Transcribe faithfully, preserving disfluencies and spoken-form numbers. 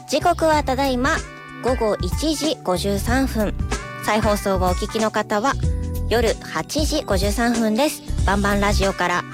時刻はただいまごごいちじごじゅうさんぷん。再放送をお聞きの方は夜はちじごじゅうさんぷんです。バンバンラジオから